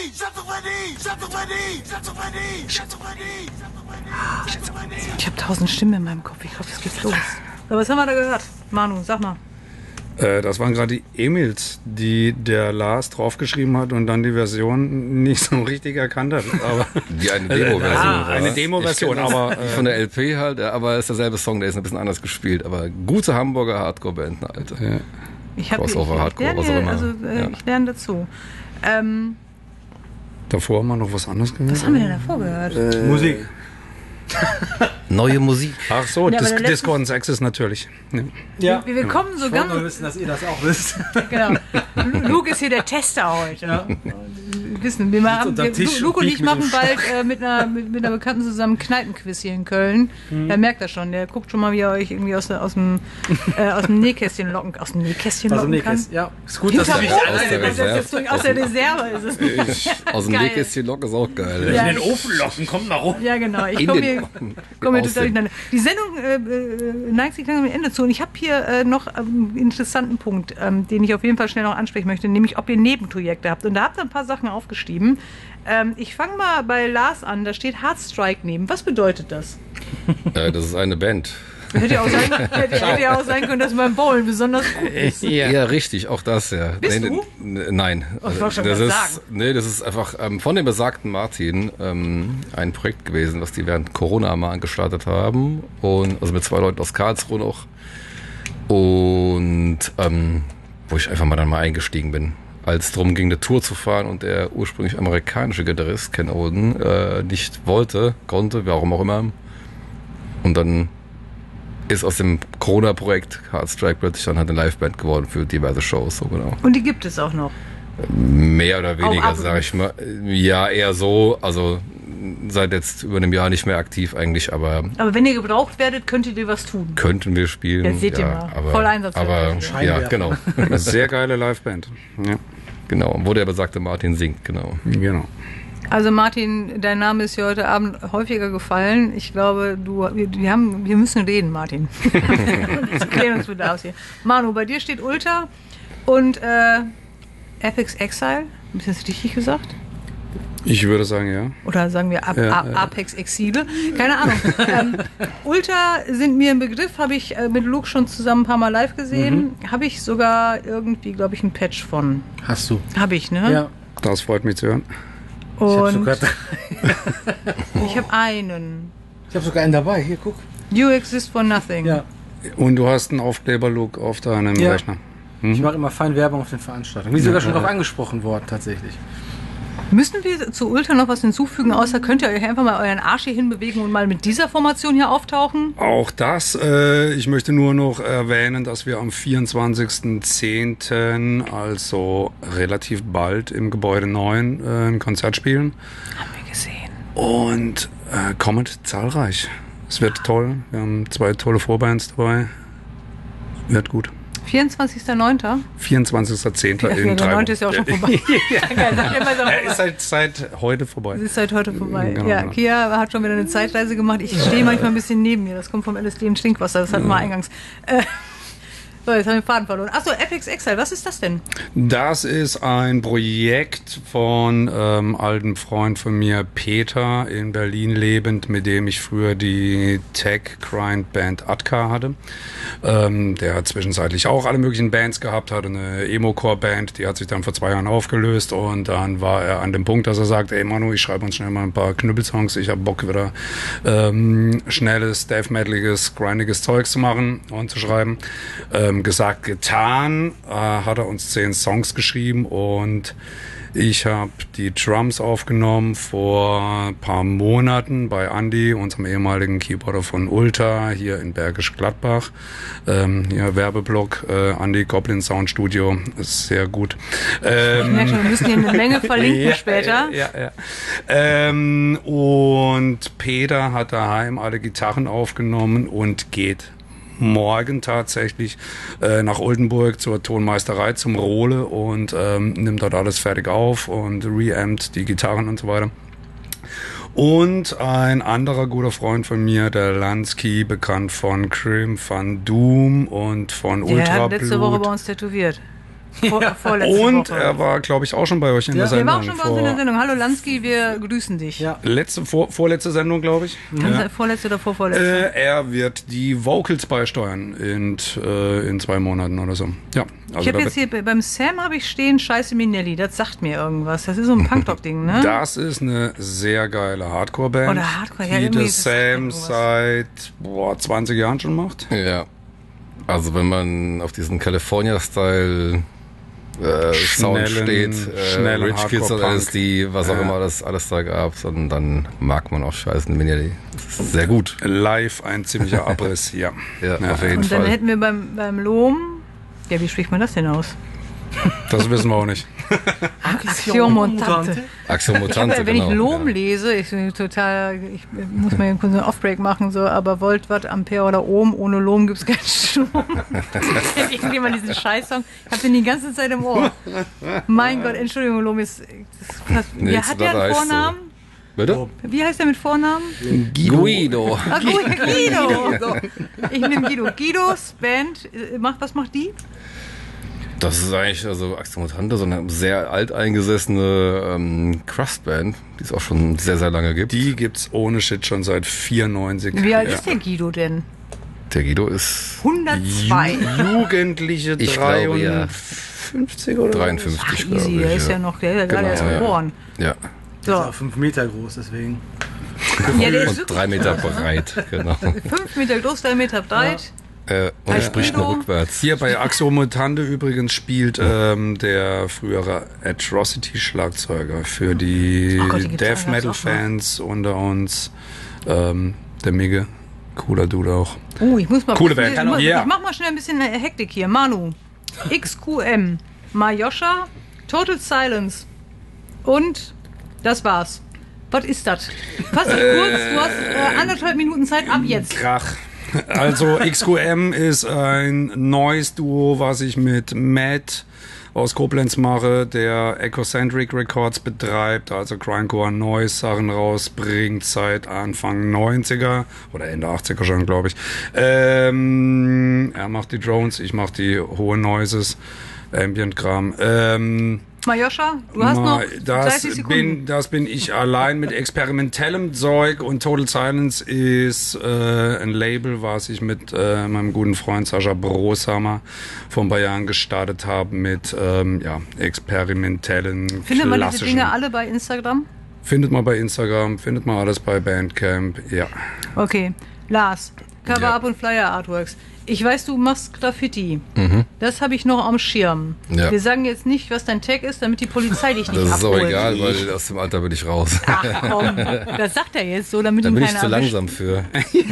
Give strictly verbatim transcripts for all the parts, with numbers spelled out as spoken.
Ich habe tausend Stimmen in meinem Kopf. Ich hoffe, es geht los. So, was haben wir da gehört? Manu, sag mal. Äh, das waren gerade die E-Mails, die der Lars draufgeschrieben hat und dann die Version nicht so richtig erkannt hat. Aber die eine Demo-Version. Ah, eine Demo-Version, aber äh, von der L P halt, ja, aber ist derselbe Song, der ist ein bisschen anders gespielt. Aber gute Hamburger Hardcore-Band, eine alte. Ja. Ich habe Crossover, ich, Hardcore, ich was auch immer. Also, äh, ja. ich lerne dazu. Ähm, davor haben wir noch was anderes gehört. Was haben wir denn davor gehört? Äh, Musik. Neue Musik. Ach so, ja, Dis- Disco und Access natürlich. Ja. Ja. Wir, wir kommen so ich ganz. nur wissen, dass ihr das auch wisst. Genau. Luke ist hier der Tester heute. Ja. Wissen, wir machen, wir, Luke und ich machen bald äh, mit, einer, mit, mit einer Bekannten zusammen ein Kneipenquiz hier in Köln. Mhm. Der merkt das schon. Der guckt schon mal, wie er euch irgendwie aus, aus, dem, äh, aus dem Nähkästchen locken, aus dem Nähkästchen locken also kann. Ja, ist gut, dass du nicht aus der Reserve. Aus der Reserve ist es nicht. Aus dem Nähkästchen locken ist auch geil. Ja. In den Ofen locken, kommt mal rum. Ja, genau. Ich komme hier, komm hier total durcheinander. Die Sendung äh, äh, neigt sich langsam am Ende zu und ich habe hier äh, noch einen interessanten Punkt, ähm, den ich auf jeden Fall schnell noch ansprechen möchte, nämlich ob ihr Nebenprojekte habt. Und da habt ihr ein paar Sachen aufgeschrieben. Ähm, ich fange mal bei Lars an, da steht Heartstrike neben. Was bedeutet das? Äh, das ist eine Band. Hätte ja auch sein, hätte, hätte ja auch sein können, dass beim Bowlen besonders gut ist. Ja, ja richtig, auch das, ja. Bist nee, du? n- Nein. Oh, ich wollte schon das was ist, sagen. Nee, das ist einfach ähm, von dem besagten Martin ähm, ein Projekt gewesen, was die während Corona mal gestartet haben. Und also mit zwei Leuten aus Karlsruhe noch. Und ähm, wo ich einfach mal dann mal eingestiegen bin. Als es darum ging, eine Tour zu fahren und der ursprünglich amerikanische Gitarrist Ken Oden äh, nicht wollte, konnte, warum auch immer. Und dann ist aus dem Corona-Projekt Heartstrike plötzlich dann halt eine Liveband geworden für diverse Shows, so genau. Und die gibt es auch noch? Mehr oder weniger, Auch sage ich mal. Ja, eher so, also seit jetzt über einem Jahr nicht mehr aktiv eigentlich, aber... Aber wenn ihr gebraucht werdet, könntet ihr was tun. Könnten wir spielen. Jetzt seht ihr ja, mal. aber, Voll Einsatz. Aber, ja, genau. Eine sehr geile Liveband. Ja. Genau, wo der besagte Martin singt, genau. Genau. Also Martin, dein Name ist hier heute Abend häufiger gefallen. Ich glaube, du, wir, wir, haben, wir müssen reden, Martin. Klärungsbedarf hier. Manu, bei dir steht Ultra und äh, Apex Exile. Habe ich das richtig gesagt? Ich würde sagen, ja. Oder sagen wir Ap ja, A Apex Exile? Keine Ahnung. ähm, Ultra sind mir ein Begriff, habe ich äh, mit Luke schon zusammen ein paar Mal live gesehen. Mhm. Habe ich sogar irgendwie, glaube ich, einen Patch von. Hast du? Habe ich, ne? Ja. Das freut mich zu hören. Und ich habe sogar, ich hab einen. ich hab sogar einen dabei. Hier, guck. You exist for nothing. Ja. Und du hast einen Aufkleber-Look auf deinem Ja. Rechner. Hm? Ich mache immer fein Werbung auf den Veranstaltungen. Bin sogar schon darauf angesprochen worden, tatsächlich. Müssen wir zu Ultra noch was hinzufügen, außer könnt ihr euch einfach mal euren Arsch hier hinbewegen und mal mit dieser Formation hier auftauchen? Auch das. Äh, ich möchte nur noch erwähnen, dass wir am vierundzwanzigsten zehnten, also relativ bald im Gebäude neun, äh, ein Konzert spielen. Haben wir gesehen. Und äh, kommt zahlreich. Es wird toll. Wir haben zwei tolle Vorbands dabei. Wird gut. vierundzwanzigster neunter vierundzwanzigster zehnter Ja, in der drei neunte ist ja auch schon vorbei. Er ist halt seit heute vorbei. Es ist seit heute vorbei. Genau, ja, genau. Kia hat schon wieder eine Zeitreise gemacht. Ich stehe manchmal ein bisschen neben mir. Das kommt vom L S D und Stinkwasser. Das hatten wir eingangs. Äh, so, jetzt haben wir den Faden verloren. Achso, Apex Exile, was ist das denn? Das ist ein Projekt von ähm, alten Freund von mir, Peter, in Berlin lebend, mit dem ich früher die Tech-Grind-Band Atka hatte. Ähm, der hat zwischenzeitlich auch alle möglichen Bands gehabt, hatte eine Emo-Core-Band, die hat sich dann vor zwei Jahren aufgelöst und dann war er an dem Punkt, dass er sagt, ey Manu, ich schreibe uns schnell mal ein paar Knüppelsongs, ich habe Bock wieder ähm, schnelles, death-metaliges, grindiges Zeugs zu machen und zu schreiben. Ähm, gesagt, getan, äh, hat er uns zehn Songs geschrieben und ich habe die Drums aufgenommen vor ein paar Monaten bei Andy, unserem ehemaligen Keyboarder von Ultra, hier in Bergisch Gladbach. Ähm, hier Werbeblock, äh, Andy, Goblin Sound Studio, ist sehr gut. Ähm, Ich merke schon, wir müssen hier eine Menge verlinken ja, später. Ja, ja. Ähm, und Peter hat daheim alle Gitarren aufgenommen und geht morgen tatsächlich äh, nach Oldenburg zur Tonmeisterei zum Rohle und ähm, nimmt dort alles fertig auf und reampt die Gitarren und so weiter. Und ein anderer guter Freund von mir, der Lansky, bekannt von Crim van Doom und von Der hat Ultrablut. letzte Woche bei uns tätowiert. Vor, Ja. vorletzte Und Woche. er war, glaube ich, auch schon bei euch in Ja. der Der war Sendung. auch schon bei uns in der Vor- Sendung. Hallo Lansky, wir grüßen dich. Ja. Letzte, vor, vorletzte Sendung, glaube ich. Kann sein, vorletzte oder vorvorletzte? Äh, er wird die Vocals beisteuern in, äh, in zwei Monaten oder so. Ja, also ich habe da jetzt wird- hier, beim Sam habe ich stehen, Scheiße Minelli, das sagt mir irgendwas. Das ist so ein Punkrock-Ding, ne? Das ist eine sehr geile Hardcore-Band, Oder Hardcore, ja, die irgendwie das ist das Sam irgendwas. seit boah, zwanzig Jahren schon macht. Ja. Also wenn man auf diesen California-Style äh, Sound Schnellen- steht, äh, schnellen Rich Kids und Hardcore-Punk. L S D, was auch Ja. immer das alles da gab, dann, dann mag man auch Scheißen Minelli. Das ist sehr gut. Live ein ziemlicher Abriss, ja. Ja, auf jeden Und dann Fall. hätten wir beim, beim Lohm, ja, wie spricht man das denn aus? Das wissen wir auch nicht. Axiom Montante. Axiom Mutante, Wenn genau. ich Lohm ja. lese, ich bin total, ich muss mal kurz einen Off-Break machen, so, aber Volt, Watt, Ampere oder Ohm, ohne Lohm gibt es keinen Strom. Irgendjemand diesen Scheißsong, ich hab den die ganze Zeit im Ohr. Mein Gott, Entschuldigung, Lohm ist, das ist fast, Nee, ja, so, hat der das einen heißt Vornamen? Bitte? Wie heißt der mit Vornamen? Guido. Ah, Guido. Ich nehme Guido. Guidos Band, äh, macht, was macht die? Das ist eigentlich, also Axiom Mutante, so eine sehr alteingesessene ähm, Crust-Band, die es auch schon sehr, sehr lange gibt. Die gibt's ohne Shit schon seit vierundneunzig. Wie alt Ja. ist der Guido denn? Der Guido ist hundertzwei. Jugendliche Ich glaube, ja. dreiundfünfzig oder dreiundfünfzig, Ach, glaube easy, ich. der ist ja noch, der ist ja gerade Genau, erst ja. geboren. Ja, So. Ist auch fünf Meter groß, deswegen. Ja, der ist und wirklich drei Meter breit, genau. fünf Meter groß, drei Meter breit. Äh, und er Heißt spricht nur Guido? rückwärts. Hier bei Axiom Mutante übrigens spielt ähm, der frühere Atrocity-Schlagzeuger für die Oh Gott, die Gitarre Death Metal-Fans unter uns. Ähm, der Migge, cooler Dude auch. Oh, ich muss mal. Coole ich, Band. ich, muss- Ja. ich mach mal schnell ein bisschen Hektik hier. Manu, X Q M, Majoscha, Total Silence und das war's. Was ist das? Fass dich kurz, du hast äh, anderthalb Minuten Zeit ab jetzt. Krach. Also X Q M ist ein neues Duo, was ich mit Matt aus Koblenz mache, der Ecocentric Records betreibt, also Grindcore Noise Sachen rausbringt seit Anfang neunziger oder Ende achtziger schon, glaube ich. Ähm, er macht die Drones, ich mache die hohen Noises, Ambient-Kram. Ähm, Majoscha, du hast noch das dreißig Sekunden. bin, das bin ich allein mit experimentellem Zeug und Total Silence ist äh, ein Label, was ich mit äh, meinem guten Freund Sascha Broshammer vor ein paar Jahren gestartet habe mit ähm, ja, experimentellen, Findet man diese klassischen. Dinge alle bei Instagram? Findet man bei Instagram, findet man alles bei Bandcamp, ja. Okay. Lars, Cover Ja. Up und Flyer Artworks. Ich weiß, du machst Graffiti. Das habe ich noch am Schirm. Ja. Wir sagen jetzt nicht, was dein Tag ist, damit die Polizei dich nicht Das ist auch abholt. egal, weil aus dem Alter bin ich raus. Ach komm, das sagt er jetzt so, damit Da ihn bin ich keiner zu erwischt. langsam für.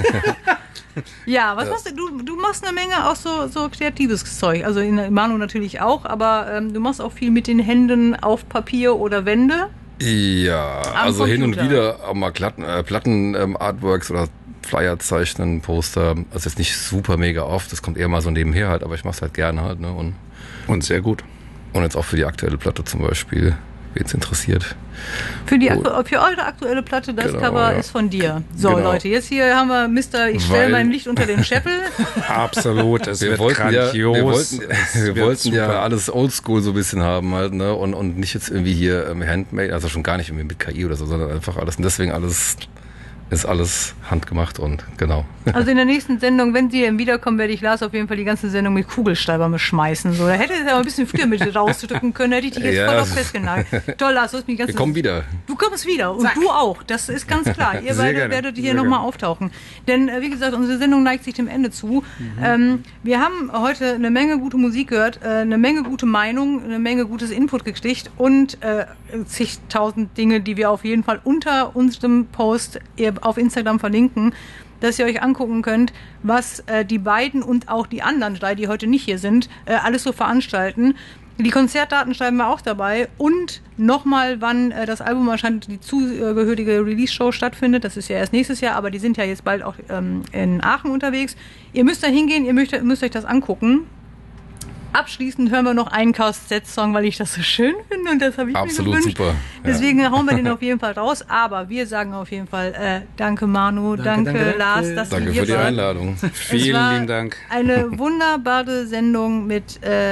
Ja, was machst du? du? Du machst eine Menge auch so, so kreatives Zeug. Also in Manu natürlich auch, aber ähm, du machst auch viel mit den Händen auf Papier oder Wände. Ja, Am also hin und Computer. wieder auch mal Platten, äh, Platten ähm, Artworks oder Flyer zeichnen, Poster. Also jetzt nicht super mega oft, das kommt eher mal so nebenher halt, aber ich mach's halt gerne halt, ne? Und, Und sehr gut. und jetzt auch für die aktuelle Platte zum Beispiel, wen es interessiert. Für, die, Cool. aktu- für eure aktuelle Platte, das Genau, Cover ja. ist von dir. So, Genau. Leute, jetzt hier haben wir Mister Ich stelle Weil- mein Licht unter den Scheffel. Absolut, es Wir wird wollten, ja, grandios. wir wollten, es wir wird wollten ja super. alles oldschool so ein bisschen haben halt, ne? Und, und nicht jetzt irgendwie hier ähm, handmade, also schon gar nicht irgendwie mit K I oder so, sondern einfach alles. Und deswegen alles ist alles handgemacht und genau. Also in der nächsten Sendung, wenn sie dann wiederkommen, werde ich Lars auf jeden Fall die ganze Sendung mit Kugelschreiber beschmeißen. So, da hätte er aber ein bisschen früher mit rauszudrücken können, hätte ich dich jetzt Ja. voll auf festgenagelt. Toll, Lars, du hast mich ganz. Wir kommen wieder. Du kommst wieder und du auch, das ist ganz klar. Ihr Sehr beide gerne. werdet hier Sehr nochmal gerne. auftauchen. Denn, äh, wie gesagt, unsere Sendung neigt sich dem Ende zu. Ähm, wir haben heute eine Menge gute Musik gehört, äh, eine Menge gute Meinung, eine Menge gutes Input gekriegt und äh, zigtausend Dinge, die wir auf jeden Fall unter unserem Post äh, auf Instagram verlinken, dass ihr euch angucken könnt, was äh, die beiden und auch die anderen drei, die heute nicht hier sind, äh, alles so veranstalten. Die Konzertdaten schreiben wir auch dabei und nochmal, wann äh, das Album erscheint, die zugehörige Release-Show stattfindet. Das ist ja erst nächstes Jahr, aber die sind ja jetzt bald auch ähm, in Aachen unterwegs. Ihr müsst da hingehen, ihr müsst, müsst euch das angucken. Abschließend hören wir noch einen Cast-Set-Song, weil ich das so schön finde und das habe ich Absolut mir gewünscht. super. Ja. Deswegen hauen wir den auf jeden Fall raus. Aber wir sagen auf jeden Fall äh, danke Manu, danke, Danke, danke, Lars, danke. dass Danke ihr hier für die wart. Einladung. Es Vielen war lieben Dank. Eine wunderbare Sendung mit äh,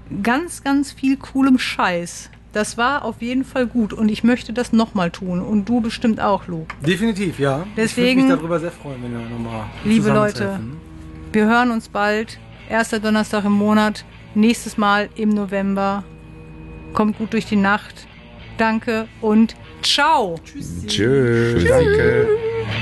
ganz, ganz viel coolem Scheiß. Das war auf jeden Fall gut und ich möchte das nochmal tun und du bestimmt auch, Lu. Definitiv, ja. Deswegen, ich würde mich darüber sehr freuen, wenn wir nochmal liebe Leute, wir hören uns bald. Erster Donnerstag im Monat. Nächstes Mal im November. Kommt gut durch die Nacht. Danke und ciao. Tschüss. Tschüss. Danke.